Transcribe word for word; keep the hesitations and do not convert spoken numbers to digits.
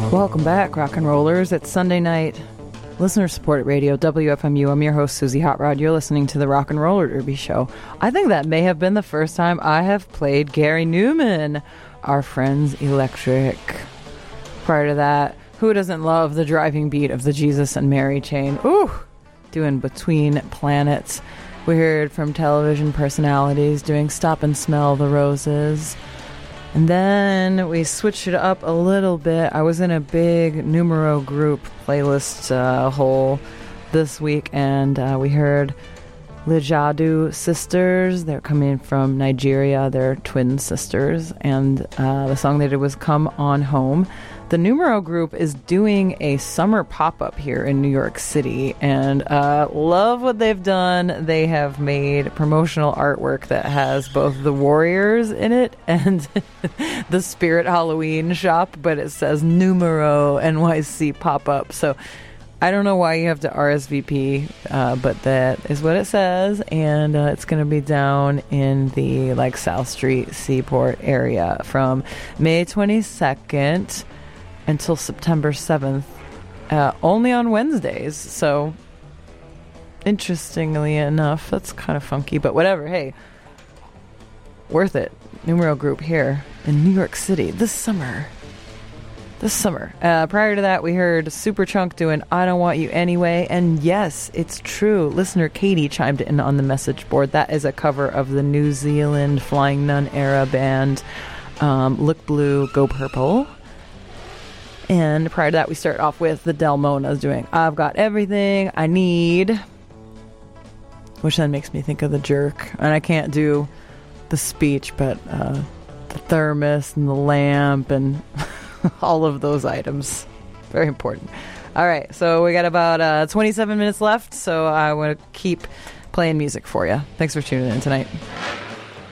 Welcome back, rock and rollers. It's Sunday night, listener-supported radio, W F M U. I'm your host, Susie Hot Rod. You're listening to the Rock and Roller Derby Show. I think that may have been the first time I have played Gary Newman, Our Friends Electric. Prior to that, who doesn't love the driving beat of the Jesus and Mary chain? Ooh, doing Between Planets. We heard from television personalities doing Stop and Smell the Roses. And then we switched it up a little bit. I was in a big numero group playlist uh, hole this week, and uh, we heard Lijadu Sisters. They're coming from Nigeria. They're twin sisters, and uh, the song they did was Come On Home. The numero group is doing a summer pop-up here in New York City, and uh, love what they've done. They have made promotional artwork that has both the Warriors in it and the Spirit Halloween shop, but it says Numero N Y C pop-up. So I don't know why you have to R S V P, uh, but that is what it says, and uh, it's going to be down in the like South Street Seaport area from May twenty-second until September seventh, uh, only on Wednesdays. So, interestingly enough, that's kind of funky, but whatever. Hey, worth it. Numero group here in New York City this summer. This summer. Uh, prior to that, we heard Superchunk doing I Don't Want You Anyway. And yes, it's true. Listener Katie chimed in on the message board. That is a cover of the New Zealand Flying Nun era band, um, Look Blue, Go Purple. And prior to that, we start off with the Delmonas doing I've Got Everything I Need, which then makes me think of the Jerk. And I can't do the speech, but uh, the thermos and the lamp and all of those items. Very important. All right, so we got about uh, twenty-seven minutes left, so I want to keep playing music for you. Thanks for tuning in tonight.